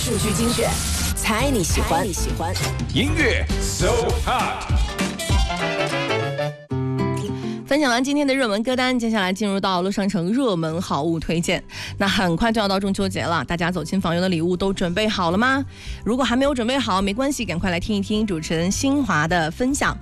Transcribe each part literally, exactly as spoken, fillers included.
数据精选，猜你喜欢。你喜欢音乐 So Hot。 分享完今天的热门歌单，接下来进入到乐商城热门好物推荐。那很快就要到中秋节了，大家走亲访友的礼物都准备好了吗？如果还没有准备好，没关系，赶快来听一听主持人新华的分享。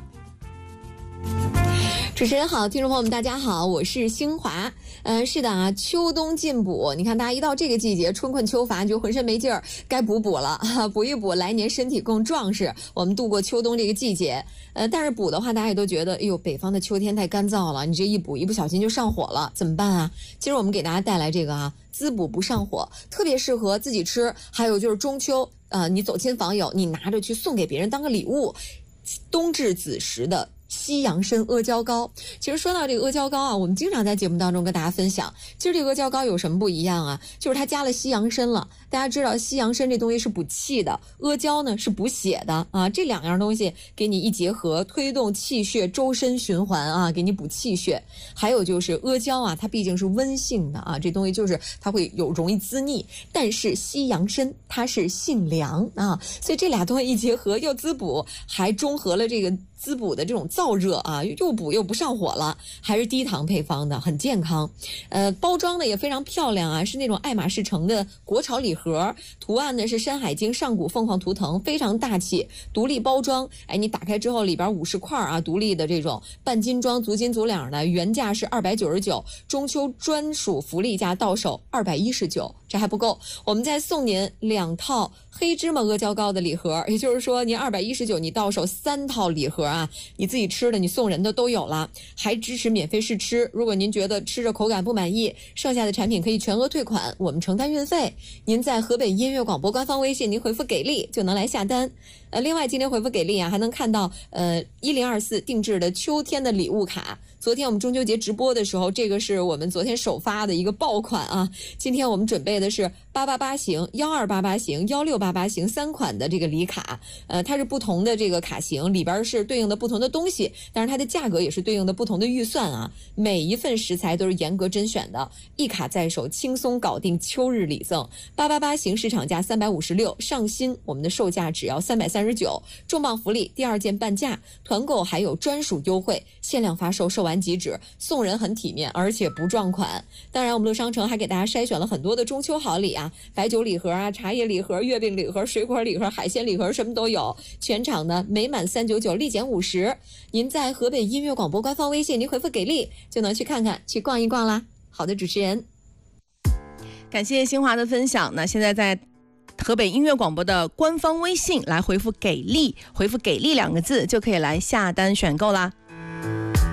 主持人好，听众朋友们大家好，我是新华。嗯，是的啊，秋冬进补，你看大家一到这个季节，春困秋乏，就浑身没劲儿，该补补了，补一补，来年身体更壮实，我们度过秋冬这个季节。呃，但是补的话，大家也都觉得，哎呦，北方的秋天太干燥了，你这一补一不小心就上火了，怎么办啊？今儿我们给大家带来这个啊，滋补不上火，特别适合自己吃，还有就是中秋，呃，你走亲访友，你拿着去送给别人当个礼物，冬至子时的西洋参阿胶糕。其实说到这个阿胶糕啊，我们经常在节目当中跟大家分享，其实这个阿胶糕有什么不一样啊？就是它加了西洋参了。大家知道西洋参这东西是补气的，阿胶呢是补血的啊，这两样东西给你一结合，推动气血周身循环啊，给你补气血。还有就是阿胶啊，它毕竟是温性的啊，这东西就是它会有容易滋腻，但是西洋参它是性凉啊，所以这俩东西一结合，又滋补，还中和了这个滋补的这种燥热啊，又补又不上火了，还是低糖配方的，很健康。呃，包装的也非常漂亮啊，是那种爱马仕城的国潮礼盒，图案呢是山海经、上古凤凰图腾，非常大气，独立包装。哎，你打开之后里边五十块啊，独立的这种半斤装，足斤足两的，原价是二百九十九，中秋专属福利价到手二百一十九。这还不够，我们再送您两套黑芝麻阿胶糕的礼盒，也就是说您二百一十九，你到手三套礼盒啊，你自己吃的你送人的都有了，还支持免费试吃。如果您觉得吃着口感不满意，剩下的产品可以全额退款，我们承担运费。您在河北音乐广播官方微信您回复给力就能来下单。呃，另外今天回复给力啊，还能看到呃一零二四定制的秋天的礼物卡。昨天我们中秋节直播的时候，这个是我们昨天首发的一个爆款啊。今天我们准备的是八八八型、幺二八八型、幺六八八型三款的这个礼卡，呃，它是不同的这个卡型，里边是对应的不同的东西，但是它的价格也是对应的不同的预算啊。每一份食材都是严格甄选的，一卡在手，轻松搞定秋日礼赠。八八八型市场价三百五十六，上新我们的售价只要三百三十九，重磅福利，第二件半价，团购还有专属优惠，限量发售，售完即止，送人很体面，而且不撞款。当然我们乐商城还给大家筛选了很多的中秋好礼啊，白酒礼盒啊，茶叶礼盒，月饼礼盒，水果礼盒，海鲜礼盒，什么都有。全场呢每满三九九立减五十。您在河北音乐广播官方微信您回复给力就能去看看，去逛一逛啦。好的，主持人， 感谢新华的分享。那现在在河北音乐广播的官方微信来回复给力，回复给力两个字就可以来下单选购啦。